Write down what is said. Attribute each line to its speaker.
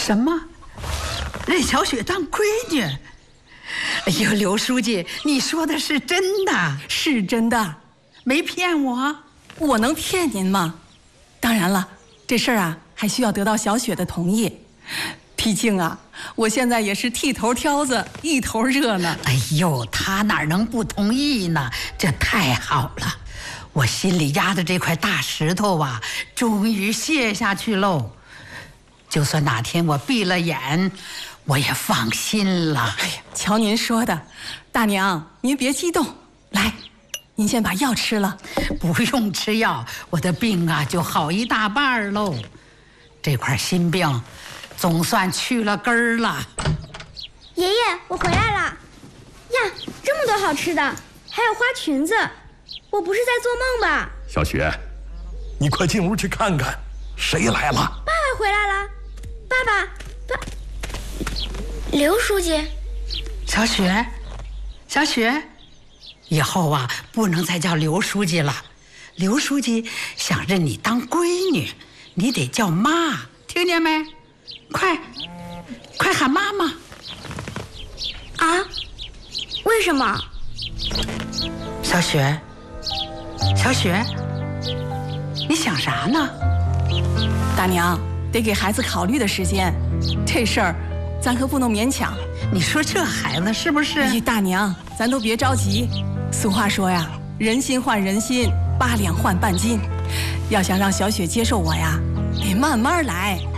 Speaker 1: 什么？认小雪当闺女？哎呦，刘书记，你说的是真的？
Speaker 2: 是真的，
Speaker 1: 没骗我？
Speaker 2: 我能骗您吗？当然了，这事儿啊，还需要得到小雪的同意。毕竟啊，我现在也是剃头挑子一头热呢。
Speaker 1: 哎呦，她哪能不同意呢？这太好了，我心里压的这块大石头啊，终于卸下去喽。就算哪天我闭了眼，我也放心了。
Speaker 2: 哎呀，瞧您说的，大娘您别激动，来，您先把药吃了。
Speaker 1: 不用吃药，我的病啊就好一大半喽。这块心病总算去了根儿了。
Speaker 3: 爷爷，我回来了呀！这么多好吃的，还有花裙子，我不是在做梦吧？
Speaker 4: 小雪，你快进屋去看看，谁来了？
Speaker 3: 爸爸回来了，爸，刘书记。
Speaker 1: 小雪，小雪，以后啊不能再叫刘书记了。刘书记想认你当闺女，你得叫妈，听见没？快喊妈妈！
Speaker 3: 啊？为什么？
Speaker 1: 小雪，小雪，你想啥呢？
Speaker 2: 大娘得给孩子考虑的时间，这事儿咱可不能勉强。
Speaker 1: 你说这孩子是不是？
Speaker 2: 哎，大娘，咱都别着急。俗话说呀，人心换人心，8两换半斤。要想让小雪接受我呀，得慢慢来。